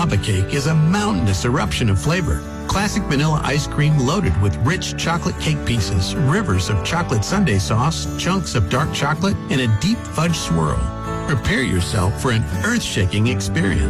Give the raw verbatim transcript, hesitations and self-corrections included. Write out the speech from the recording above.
Lava Cake is a mountainous eruption of flavor. Classic vanilla ice cream loaded with rich chocolate cake pieces, rivers of chocolate sundae sauce, chunks of dark chocolate, and a deep fudge swirl. Prepare yourself for an earth-shaking experience.